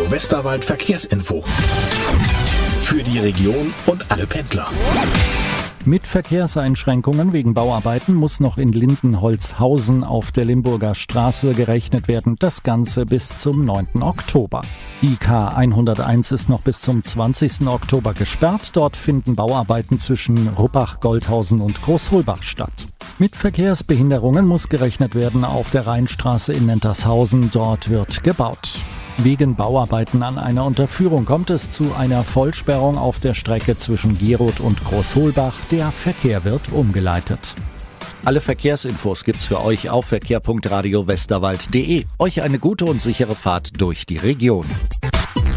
Radio Westerwald Verkehrsinfo. Für die Region und alle Pendler. Mit Verkehrseinschränkungen wegen Bauarbeiten muss noch in Lindenholzhausen auf der Limburger Straße gerechnet werden. Das Ganze bis zum 9. Oktober. Die K101 ist noch bis zum 20. Oktober gesperrt. Dort finden Bauarbeiten zwischen Ruppach-Goldhausen und Großholbach statt. Mit Verkehrsbehinderungen muss gerechnet werden auf der Rheinstraße in Nentershausen. Dort wird gebaut. Wegen Bauarbeiten an einer Unterführung kommt es zu einer Vollsperrung auf der Strecke zwischen Gerold und Großholbach. Der Verkehr wird umgeleitet. Alle Verkehrsinfos gibt's für euch auf verkehr.radiowesterwald.de. Euch eine gute und sichere Fahrt durch die Region.